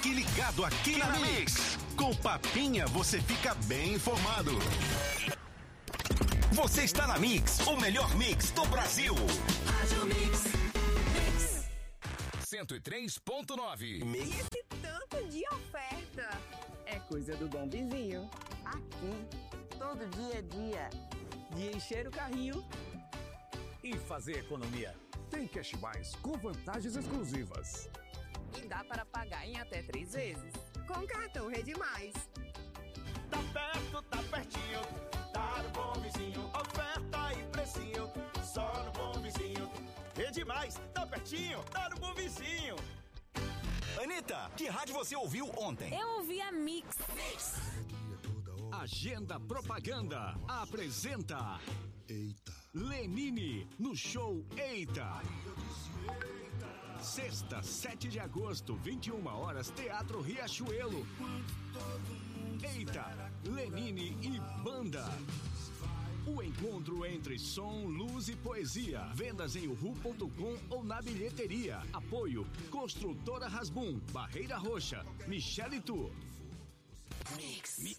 Fique ligado aqui na Mix. Com Papinha você fica bem informado. Você está na Mix, o melhor mix do Brasil. Rádio Mix. 103.9. E esse tanto de oferta? É coisa do Bom Vizinho. Aqui, todo dia é dia de encher o carrinho e fazer economia. Tem Cash Mais com vantagens exclusivas. E dá para pagar em até 3 vezes. Com cartão Rede Mais. Tá perto, tá pertinho, tá no Bom Vizinho. Oferta e precinho, só no Bom Vizinho. Rede Mais, tá pertinho, tá no Bom Vizinho. Anitta, que rádio você ouviu ontem? Eu ouvi a Mix. Agenda Propaganda apresenta Eita. Lenine no show Eita. Sexta, 7 de agosto, 21 horas, Teatro Riachuelo. Eita, Lenine e banda. O encontro entre som, luz e poesia. Vendas em uhu.com ou na bilheteria. Apoio Construtora Rasbum, Barreira Roxa, Michele Tour. Mix.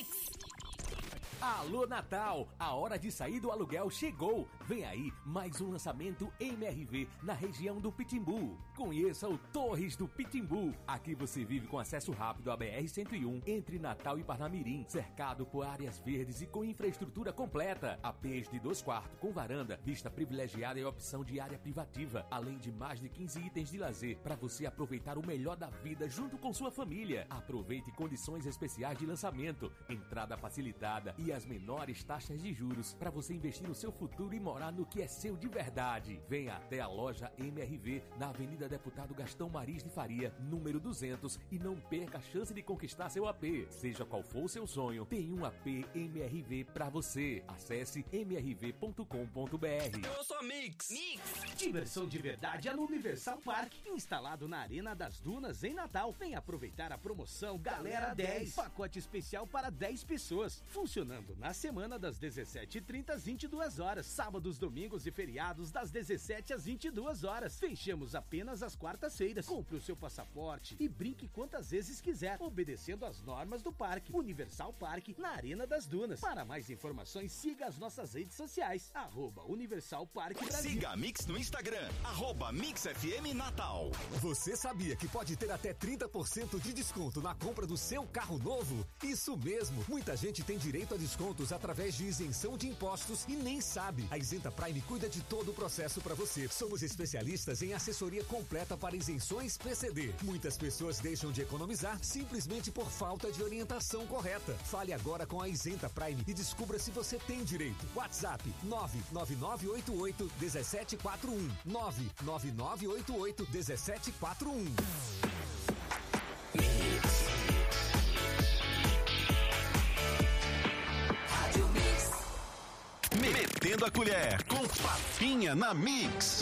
Alô Natal, a hora de sair do aluguel chegou. Vem aí mais um lançamento MRV na região do Pitimbu. Conheça o Torres do Pitimbu. Aqui você vive com acesso rápido à BR-101 entre Natal e Parnamirim, cercado por áreas verdes e com infraestrutura completa. APs de 2 quartos com varanda, vista privilegiada e opção de área privativa, além de mais de 15 itens de lazer para você aproveitar o melhor da vida junto com sua família. Aproveite condições especiais de lançamento, entrada facilitada e as menores taxas de juros para você investir no seu futuro e morar no que é seu de verdade. Venha até a loja MRV na Avenida Deputado Gastão Maris de Faria, número 200, e não perca a chance de conquistar seu AP. Seja qual for o seu sonho, tem um AP MRV para você. Acesse mrv.com.br. Eu sou a Mix. Diversão de verdade é no Universal Park, instalado na Arena das Dunas em Natal. Vem aproveitar a promoção Galera 10, pacote especial para 10 pessoas, funcionando na semana das 17h30 às 22 horas, sábados, domingos e feriados das 17 às 22 horas. Fechamos apenas às quartas-feiras. Compre o seu passaporte e brinque quantas vezes quiser, obedecendo às normas do parque. Universal Park, na Arena das Dunas. Para mais informações, siga as nossas redes sociais, @Universal Park Brasil. Siga a Mix no Instagram, @MixFM Natal. Você sabia que pode ter até 30% de desconto na compra do seu carro novo? Isso mesmo, muita gente tem direito a descontos através de isenção de impostos e nem sabe. A Isenta Prime cuida de todo o processo para você. Somos especialistas em assessoria completa para isenções PCD. Muitas pessoas deixam de economizar simplesmente por falta de orientação correta. Fale agora com a Isenta Prime e descubra se você tem direito. WhatsApp 99988-1741. 99988-1741. Metendo a colher com Papinha na Mix.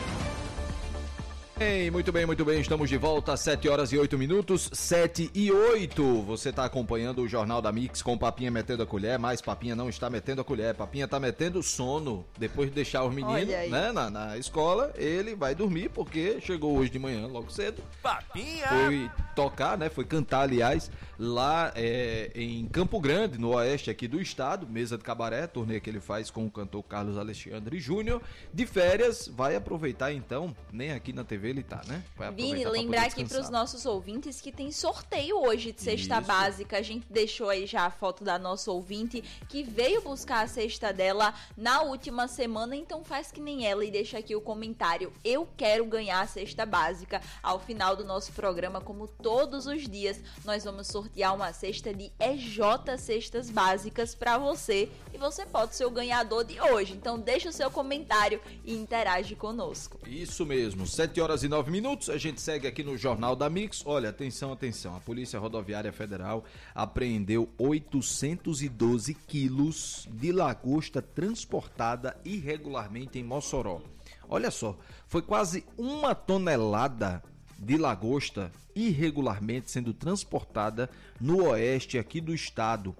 Muito bem, estamos de volta às 7h08, 7h08. Você está acompanhando o Jornal da Mix com Papinha metendo a colher, mas Papinha não está metendo a colher, Papinha está metendo sono. Depois de deixar os meninos, né, na escola, ele vai dormir porque chegou hoje de manhã, logo cedo. Papinha! Foi tocar, né, foi cantar, aliás, lá em Campo Grande, no oeste aqui do estado, mesa de cabaré, turnê que ele faz com o cantor Carlos Alexandre Júnior. De férias, vai aproveitar então, nem aqui na TV ele tá, né? Vini, lembrar aqui para os nossos ouvintes que tem sorteio hoje de cesta básica. A gente deixou aí já a foto da nossa ouvinte que veio buscar a cesta dela na última semana, então faz que nem ela e deixa aqui o comentário: eu quero ganhar a cesta básica. Ao final do nosso programa, como todos os dias, nós vamos sortear uma cesta de EJ Cestas Básicas para você e você pode ser o ganhador de hoje. Então deixa o seu comentário e interage conosco. Isso mesmo, 7h09, a gente segue aqui no Jornal da Mix. Olha, atenção, a Polícia Rodoviária Federal apreendeu 812 quilos de lagosta transportada irregularmente em Mossoró. Olha só, foi quase 1 tonelada de lagosta irregularmente sendo transportada no oeste aqui do estado.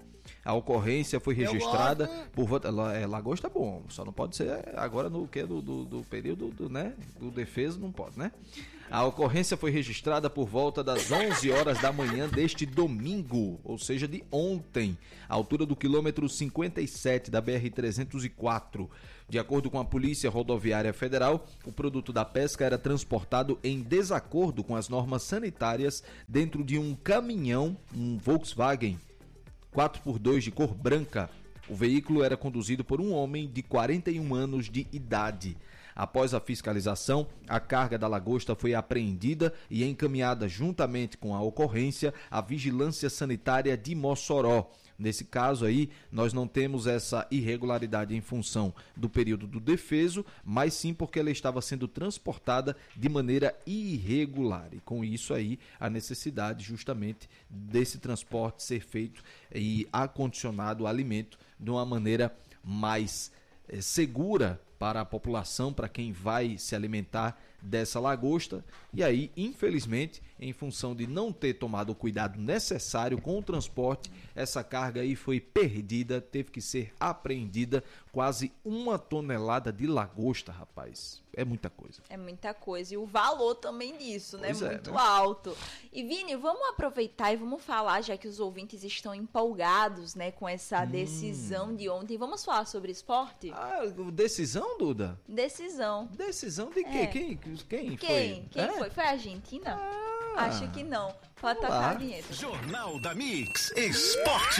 A ocorrência foi registrada por volta... Lagosta é bom, só não pode ser agora no que do período do defeso, não pode, né? A ocorrência foi registrada por volta das 11 horas da manhã deste domingo, ou seja, de ontem, à altura do quilômetro 57 da BR-304. De acordo com a Polícia Rodoviária Federal, o produto da pesca era transportado em desacordo com as normas sanitárias dentro de um caminhão, um Volkswagen 4x2 de cor branca. O veículo era conduzido por um homem de 41 anos de idade. Após a fiscalização, a carga da lagosta foi apreendida e encaminhada juntamente com a ocorrência à Vigilância Sanitária de Mossoró. Nesse caso aí, nós não temos essa irregularidade em função do período do defeso, mas sim porque ela estava sendo transportada de maneira irregular. E com isso aí, a necessidade justamente desse transporte ser feito e acondicionado o alimento de uma maneira mais segura para a população, para quem vai se alimentar dessa lagosta. E aí, infelizmente, em função de não ter tomado o cuidado necessário com o transporte, essa carga aí foi perdida, teve que ser apreendida. Quase 1 tonelada de lagosta, rapaz. É muita coisa. É muita coisa. E o valor também disso, né? Pois é, muito né? alto. E, Vini, vamos aproveitar e vamos falar, já que os ouvintes estão empolgados, né, com essa decisão de ontem. Vamos falar sobre esporte? Decisão, Duda? Decisão. Decisão de quê? É. Quem foi? Quem foi? Foi a Argentina? Acho que não. Pode tocar a vinheta. Jornal da Mix Esporte.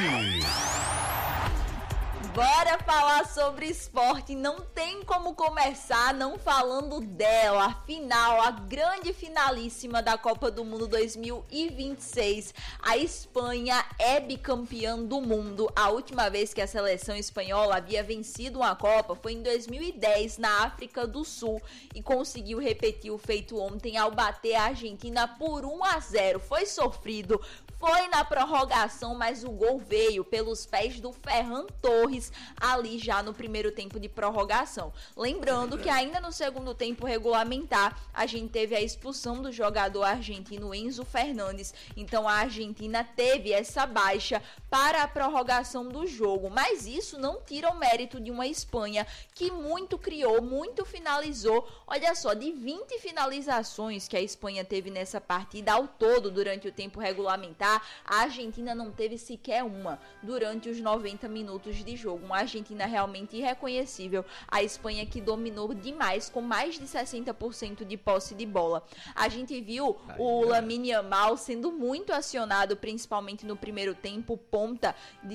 Bora falar sobre esporte, não tem como começar não falando dela, afinal, a grande finalíssima da Copa do Mundo 2026. A Espanha é bicampeã do mundo. A última vez que a seleção espanhola havia vencido uma Copa foi em 2010, na África do Sul, e conseguiu repetir o feito ontem ao bater a Argentina por 1-0. Foi sofrido, foi na prorrogação, mas o gol veio pelos pés do Ferran Torres, ali já no primeiro tempo de prorrogação. Lembrando que ainda no segundo tempo regulamentar, a gente teve a expulsão do jogador argentino Enzo Fernandes. Então a Argentina teve essa baixa para a prorrogação do jogo. Mas isso não tira o mérito de uma Espanha que muito criou, muito finalizou. Olha só, de 20 finalizações que a Espanha teve nessa partida ao todo durante o tempo regulamentar, a Argentina não teve sequer uma durante os 90 minutos de jogo. Uma Argentina realmente irreconhecível. A Espanha que dominou demais, com mais de 60% de posse de bola. A gente viu o Lamine Yamal sendo muito acionado, principalmente no primeiro tempo, ponta de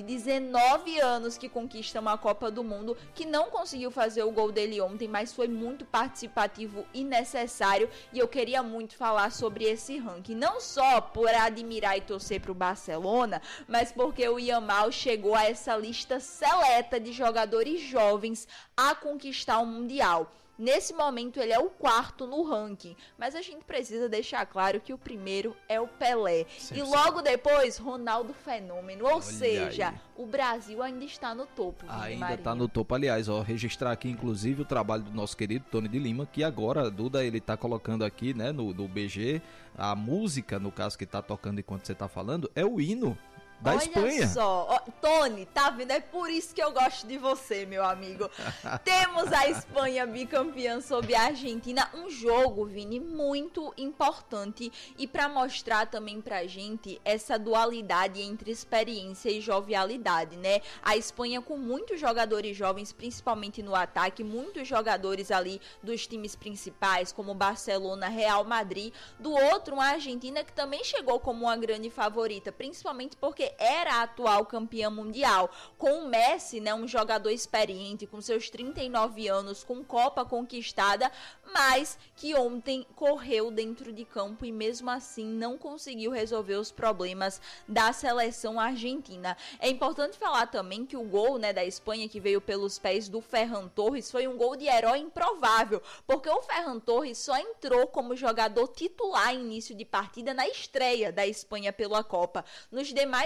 19 anos que conquista uma Copa do Mundo, que não conseguiu fazer o gol dele ontem, mas foi muito participativo e necessário. E eu queria muito falar sobre esse ranking, não só por admirar e torcer para o Barcelona, mas porque o Yamal chegou a essa lista seleta de jogadores jovens a conquistar o Mundial. Nesse momento ele é o 4º no ranking, mas a gente precisa deixar claro que o primeiro é o Pelé. E logo depois, Ronaldo Fenômeno, ou seja, aí. O Brasil ainda está no topo. Ainda está no topo, aliás, registrar aqui inclusive o trabalho do nosso querido Tony de Lima, que agora, Duda, ele tá colocando aqui, né, no BG, a música, no caso que tá tocando enquanto você tá falando, é o hino da Espanha. Olha só, Tony, tá vendo? É por isso que eu gosto de você, meu amigo. Temos a Espanha bicampeã sobre a Argentina, um jogo, Vini, muito importante e para mostrar também pra gente essa dualidade entre experiência e jovialidade, né? A Espanha com muitos jogadores jovens, principalmente no ataque, muitos jogadores ali dos times principais, como Barcelona, Real Madrid. Do outro, uma Argentina que também chegou como uma grande favorita, principalmente porque era a atual campeã mundial, com o Messi, né, um jogador experiente, com seus 39 anos, com Copa conquistada, mas que ontem correu dentro de campo e mesmo assim não conseguiu resolver os problemas da seleção argentina. É importante falar também que o gol, né, da Espanha, que veio pelos pés do Ferran Torres, foi um gol de herói improvável, porque o Ferran Torres só entrou como jogador titular em início de partida na estreia da Espanha pela Copa. Nos demais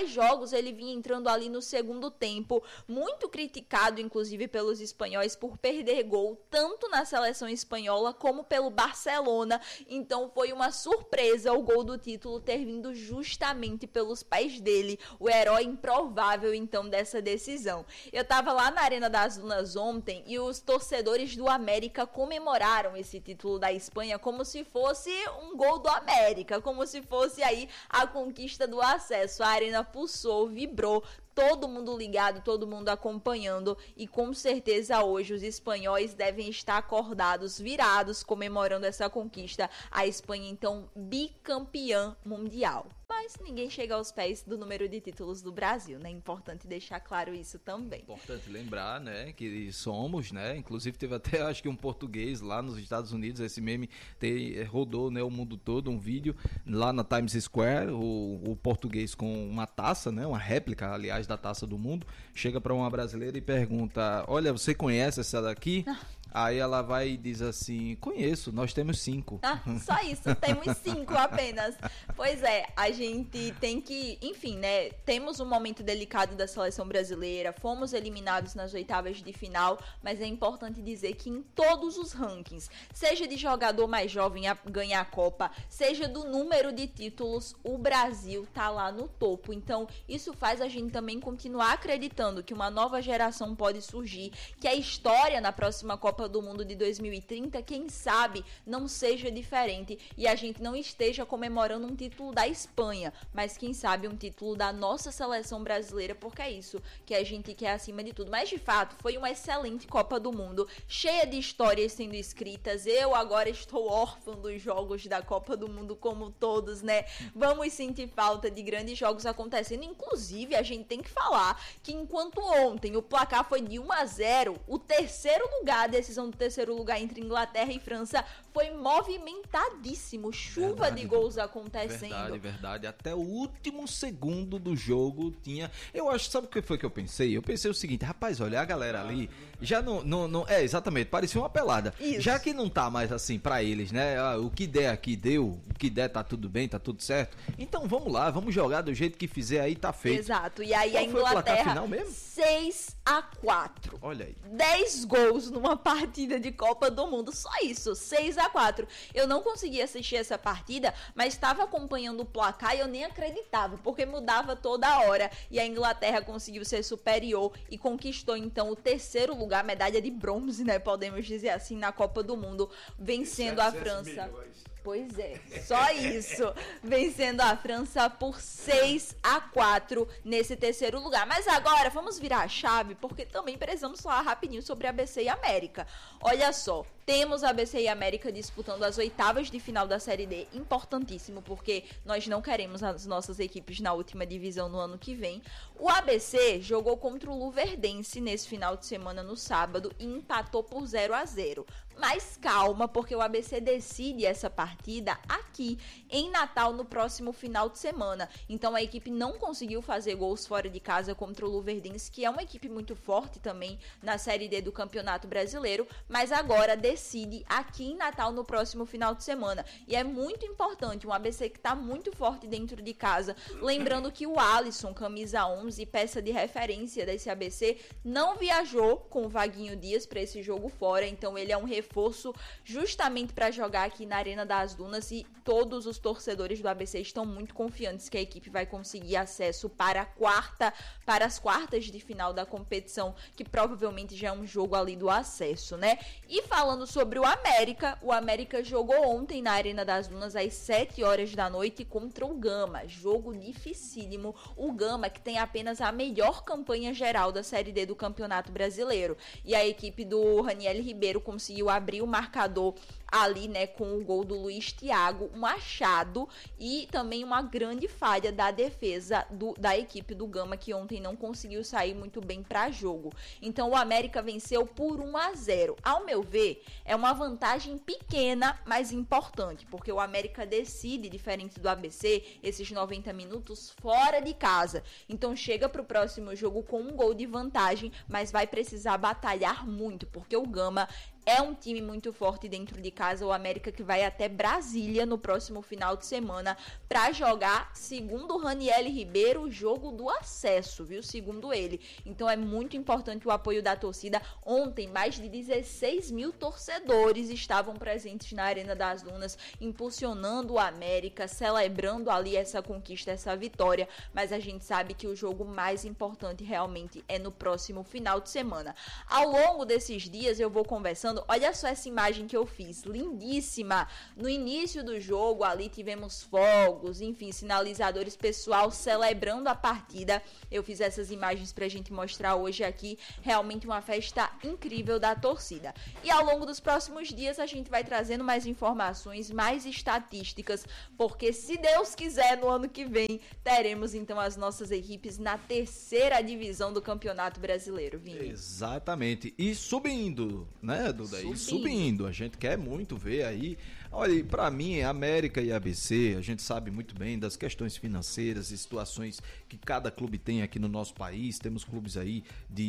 mais jogos ele vinha entrando ali no segundo tempo, muito criticado inclusive pelos espanhóis por perder gol tanto na seleção espanhola como pelo Barcelona. Então foi uma surpresa o gol do título ter vindo justamente pelos pés dele, o herói improvável então dessa decisão. Eu tava lá na Arena das Dunas ontem e os torcedores do América comemoraram esse título da Espanha como se fosse um gol do América, como se fosse aí a conquista do acesso. A arena pulsou, vibrou, todo mundo ligado, todo mundo acompanhando, e com certeza hoje os espanhóis devem estar acordados, virados, comemorando essa conquista. A Espanha então bicampeã mundial. Mas ninguém chega aos pés do número de títulos do Brasil, né? Importante deixar claro isso também. Importante lembrar, né, que somos, né? Inclusive teve até, acho que um português lá nos Estados Unidos, esse meme rodou, né, o mundo todo, um vídeo lá na Times Square, o português com uma taça, né, uma réplica, aliás, da Taça do Mundo, chega para uma brasileira e pergunta: olha, você conhece essa daqui? Aí ela vai e diz assim: conheço, nós temos 5. Só isso, temos 5 apenas. Pois é, a gente tem que, enfim, né, temos um momento delicado da seleção brasileira, fomos eliminados nas oitavas de final, mas é importante dizer que em todos os rankings, seja de jogador mais jovem a ganhar a Copa, seja do número de títulos, o Brasil tá lá no topo. Então, isso faz a gente também continuar acreditando que uma nova geração pode surgir, que a história na próxima Copa do Mundo de 2030, quem sabe, não seja diferente e a gente não esteja comemorando um título da Espanha, mas quem sabe um título da nossa seleção brasileira, porque é isso que a gente quer acima de tudo. Mas de fato, foi uma excelente Copa do Mundo, cheia de histórias sendo escritas. Eu agora estou órfã dos jogos da Copa do Mundo como todos, né? Vamos sentir falta de grandes jogos acontecendo. Inclusive, a gente tem que falar que enquanto ontem o placar foi de 1-0, o terceiro lugar, a decisão do terceiro lugar entre Inglaterra e França foi movimentadíssimo. Chuva de gols acontecendo. Verdade. Até o último segundo do jogo tinha... Eu acho, sabe o que foi que eu pensei? Eu pensei o seguinte: rapaz, olha, a galera ali já não exatamente, parecia uma pelada. Isso. Já que não tá mais assim pra eles, né? O que der aqui deu, o que der tá tudo bem, tá tudo certo. Então vamos lá, vamos jogar do jeito que fizer aí, tá feito. Exato. E aí qual a Inglaterra, 6-4. Olha aí. 10 gols numa partida de Copa do Mundo, só isso, 6-4. Eu não consegui assistir essa partida, mas estava acompanhando o placar e eu nem acreditava, porque mudava toda hora. E a Inglaterra conseguiu ser superior e conquistou então o terceiro lugar, medalha de bronze, né, podemos dizer assim, na Copa do Mundo, vencendo a França. Pois é, só isso. Vencendo a França por 6-4 nesse terceiro lugar. Mas agora vamos virar a chave, porque também precisamos falar rapidinho sobre ABC e América. Olha só, temos ABC e América disputando as oitavas de final da Série D. Importantíssimo, porque nós não queremos as nossas equipes na última divisão no ano que vem. O ABC jogou contra o Luverdense nesse final de semana no sábado e empatou por 0-0. Mas calma, porque o ABC decide essa partida aqui em Natal no próximo final de semana. Então a equipe não conseguiu fazer gols fora de casa contra o Luverdense, que é uma equipe muito forte também na Série D do Campeonato Brasileiro, mas agora decide aqui em Natal no próximo final de semana. E é muito importante, um ABC que está muito forte dentro de casa. Lembrando que o Alisson, camisa 11, peça de referência desse ABC, não viajou com o Vaguinho Dias para esse jogo fora, então ele é um reforço justamente para jogar aqui na Arena das Dunas, e todos os torcedores do ABC estão muito confiantes que a equipe vai conseguir acesso para as quartas de final da competição, que provavelmente já é um jogo ali do acesso, né? E falando sobre o América jogou ontem na Arena das Dunas às 7 horas da noite contra o Gama, jogo dificílimo. O Gama que tem apenas a melhor campanha geral da Série D do Campeonato Brasileiro, e a equipe do Raniel Ribeiro conseguiu abrir o marcador ali, né, com o gol do Luiz Thiago, um achado e também uma grande falha da defesa da equipe do Gama, que ontem não conseguiu sair muito bem para jogo. Então o América venceu por 1-0. Ao meu ver, é uma vantagem pequena, mas importante, porque o América decide, diferente do ABC, esses 90 minutos fora de casa. Então chega para o próximo jogo com um gol de vantagem, mas vai precisar batalhar muito, porque o Gama é um time muito forte dentro de casa, o América que vai até Brasília no próximo final de semana para jogar, segundo o Raniel Ribeiro, o jogo do acesso, viu? Segundo ele. Então é muito importante o apoio da torcida. Ontem, mais de 16 mil torcedores estavam presentes na Arena das Dunas, impulsionando o América, celebrando ali essa conquista, essa vitória. Mas a gente sabe que o jogo mais importante realmente é no próximo final de semana. Ao longo desses dias eu vou conversando. Olha só essa imagem que eu fiz, lindíssima. No início do jogo ali tivemos fogos, enfim, sinalizadores, pessoal celebrando a partida. Eu fiz essas imagens pra gente mostrar hoje aqui. Realmente uma festa incrível da torcida. E ao longo dos próximos dias a gente vai trazendo mais informações, mais estatísticas, porque se Deus quiser, no ano que vem teremos então as nossas equipes na terceira divisão do Campeonato Brasileiro, Vini. Exatamente. E subindo, né, Duda? E subindo. A gente quer muito ver aí. Olha, pra mim, América e ABC, a gente sabe muito bem das questões financeiras e situações que cada clube tem aqui no nosso país. Temos clubes aí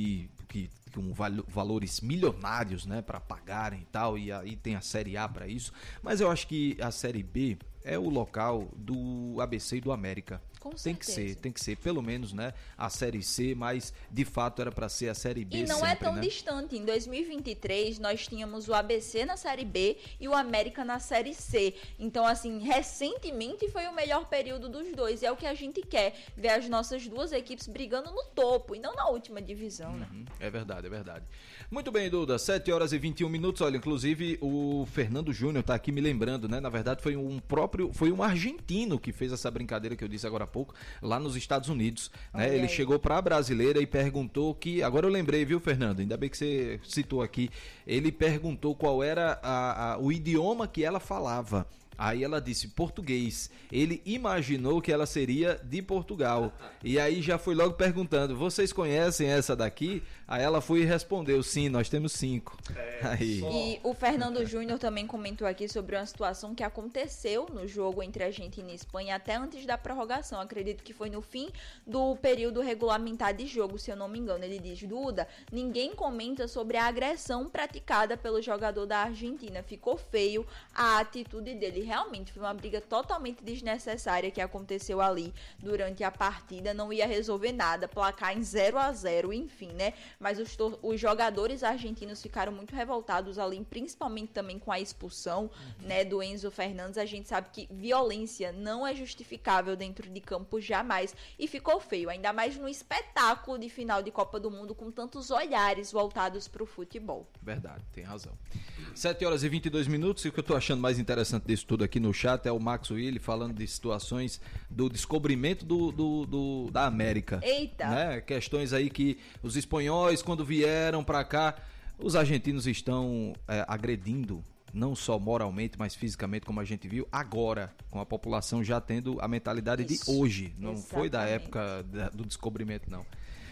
com valores milionários, né, para pagarem e tal, e aí tem a Série A para isso. Mas eu acho que a Série B é o local do ABC e do América. Com certeza. Tem que ser, pelo menos, né, a Série C, mas de fato era para ser a Série B. E não sempre, é tão né? distante. Em 2023 nós tínhamos o ABC na Série B e o América na Série C. Então, assim, recentemente foi o melhor período dos dois. E é o que a gente quer, ver as nossas duas equipes brigando no topo e não na última divisão, né? É verdade, é verdade. Muito bem, Duda, 7 horas e 21 minutos. Olha, inclusive o Fernando Júnior tá aqui me lembrando, né? Na verdade foi um argentino que fez essa brincadeira que eu disse agora há pouco, lá nos Estados Unidos, né? Ele chegou pra brasileira e perguntou agora eu lembrei, viu, Fernando? Ainda bem que você citou aqui. Ele perguntou qual era o idioma que ela falava. Aí ela disse português. Ele imaginou que ela seria de Portugal. E aí já foi logo perguntando, vocês conhecem essa daqui? Aí ela foi e respondeu, sim, nós temos 5. Aí. E o Fernando Júnior também comentou aqui sobre uma situação que aconteceu no jogo entre Argentina e Espanha até antes da prorrogação. Acredito que foi no fim do período regulamentar de jogo, se eu não me engano. Ele diz, Duda, ninguém comenta sobre a agressão praticada pelo jogador da Argentina. Ficou feio a atitude dele. Realmente foi uma briga totalmente desnecessária que aconteceu ali durante a partida, não ia resolver nada, placar em 0-0, enfim, né? Mas os jogadores argentinos ficaram muito revoltados ali, principalmente também com a expulsão, né, do Enzo Fernandes. A gente sabe que violência não é justificável dentro de campo jamais, e ficou feio, ainda mais no espetáculo de final de Copa do Mundo com tantos olhares voltados para o futebol. Verdade, tem razão. 7 horas e 22 minutos, e o que eu tô achando mais interessante disso tudo aqui no chat é o Max Willi falando de situações do descobrimento da América. Eita! Né? Questões aí que os espanhóis, quando vieram pra cá, os argentinos estão agredindo, não só moralmente, mas fisicamente, como a gente viu, agora, com a população já tendo a mentalidade de hoje. Não foi da época do descobrimento, não.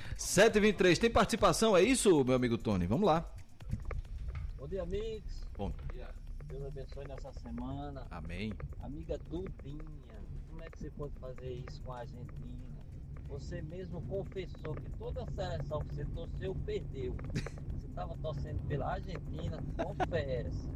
7h23, tem participação, é isso, meu amigo Tony? Vamos lá. Bom dia, amigos. Bom dia. Deus abençoe nessa semana. Amém. Amiga Dudinha, como é que você pode fazer isso com a Argentina? Você mesmo confessou que toda a seleção que você torceu perdeu. Você estava torcendo pela Argentina, confere-se.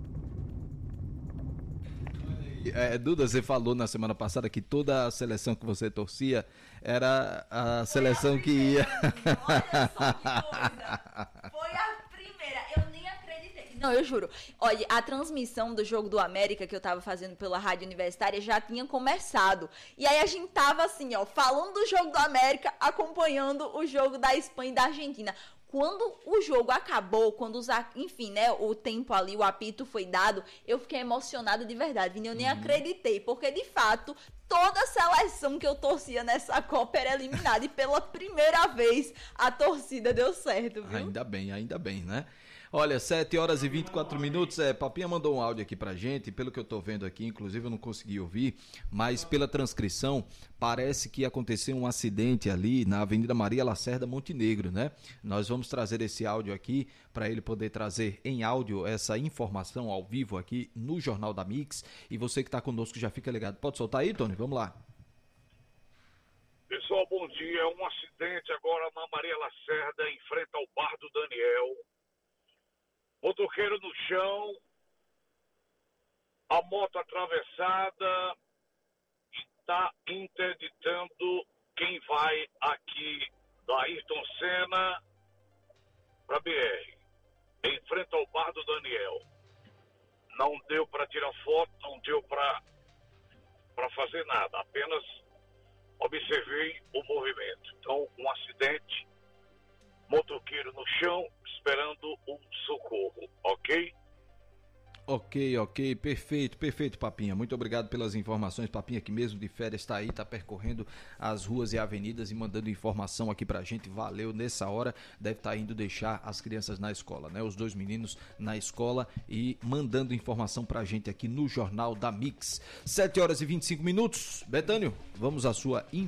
Duda, você falou na semana passada que toda a seleção que você torcia era a seleção que ia. Olha só que coisa. Foi a primeira. Eu nem acreditei. Não, eu juro. Olha, a transmissão do jogo do América que eu tava fazendo pela Rádio Universitária já tinha começado. E aí a gente tava assim, ó, falando do jogo do América, acompanhando o jogo da Espanha e da Argentina. Quando o jogo acabou, enfim, né, o tempo ali, o apito foi dado, eu fiquei emocionada de verdade, eu nem acreditei, porque de fato, toda a seleção que eu torcia nessa Copa era eliminada, e pela primeira vez a torcida deu certo, viu? Ainda bem, né? Olha, 7 horas e 24 minutos, Papinha mandou um áudio aqui pra gente, pelo que eu tô vendo aqui, inclusive eu não consegui ouvir, mas pela transcrição, parece que aconteceu um acidente ali na Avenida Maria Lacerda, Montenegro, né? Nós vamos trazer esse áudio aqui, para ele poder trazer em áudio essa informação ao vivo aqui no Jornal da Mix, e você que tá conosco já fica ligado. Pode soltar aí, Tony? Vamos lá. Pessoal, bom dia. Um acidente agora na Maria Lacerda, em frente ao Bar do Daniel. motoqueiro no chão, a moto atravessada, está interditando quem vai aqui da Ayrton Senna para BR, em frente ao bar do Daniel. Não deu para tirar foto, não deu para fazer nada, apenas observei o movimento. Então, um acidente, motoqueiro no chão, esperando um socorro, ok? Ok, perfeito, Papinha. Muito obrigado pelas informações. Papinha, que mesmo de férias está aí, está percorrendo as ruas e avenidas e mandando informação aqui pra gente. Valeu, nessa hora deve estar indo deixar as crianças na escola, né? Os dois meninos na escola e mandando informação pra gente aqui no Jornal da Mix. 7 horas e 25 minutos. Betânio, vamos à sua informação.